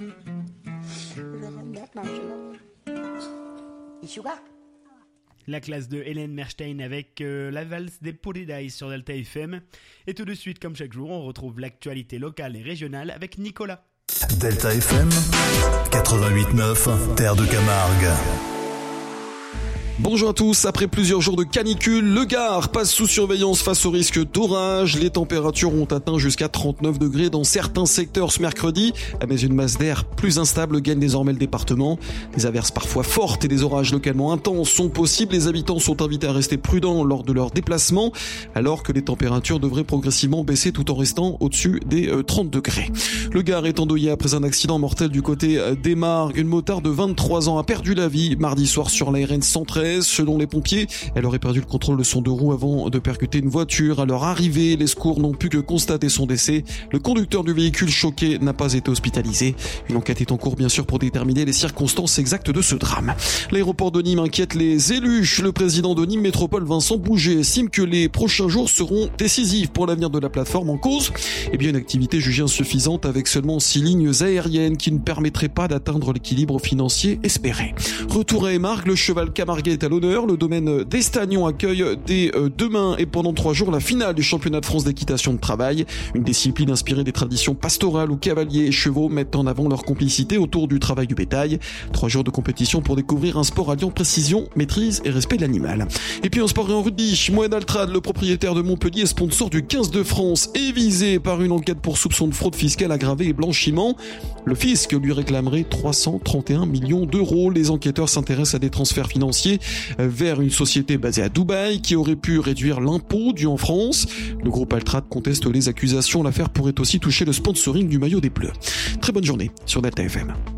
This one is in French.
La classe de Hélène Merstein avec la valse des Puridai sur Delta FM. Et tout de suite, comme chaque jour, on retrouve l'actualité locale et régionale avec Nicolas. Delta FM 88.9, Terre de Camargue. Bonjour à tous, après plusieurs jours de canicule, le Gard passe sous surveillance face au risque d'orage. Les températures ont atteint jusqu'à 39 degrés dans certains secteurs ce mercredi, mais une masse d'air plus instable gagne désormais le département. Des averses parfois fortes et des orages localement intenses sont possibles. Les habitants sont invités à rester prudents lors de leur déplacement, alors que les températures devraient progressivement baisser tout en restant au-dessus des 30 degrés. Le Gard est endeuillé après un accident mortel du côté des Margues. Une motard de 23 ans a perdu la vie mardi soir sur la RN 113. Selon les pompiers, elle aurait perdu le contrôle de son deux roues avant de percuter une voiture. À leur arrivée, les secours n'ont pu que constater son décès. Le conducteur du véhicule choqué n'a pas été hospitalisé. Une enquête est en cours, bien sûr, pour déterminer les circonstances exactes de ce drame. L'aéroport de Nîmes inquiète les élus. Le président de Nîmes Métropole, Vincent Bouget, estime que les prochains jours seront décisifs pour l'avenir de la plateforme en cause. Une activité jugée insuffisante avec seulement 6 lignes aériennes qui ne permettraient pas d'atteindre l'équilibre financier espéré. Retour à Émargues, le cheval camarguais est à l'honneur. Le domaine d'Estagnon accueille dès demain et pendant 3 jours la finale du championnat de France d'équitation de travail. Une discipline inspirée des traditions pastorales où cavaliers et chevaux mettent en avant leur complicité autour du travail du bétail. 3 jours de compétition pour découvrir un sport alliant précision, maîtrise et respect de l'animal. Et puis en sport et en rugby, Mohamed Altrad, le propriétaire de Montpellier, sponsor du 15 de France, est visé par une enquête pour soupçon de fraude fiscale aggravée et blanchiment. Le fisc lui réclamerait 331 millions d'euros. Les enquêteurs s'intéressent à des transferts financiers vers une société basée à Dubaï qui aurait pu réduire l'impôt dû en France. Le groupe Altrad conteste les accusations. L'affaire pourrait aussi toucher le sponsoring du maillot des Bleus. Très bonne journée sur Delta FM.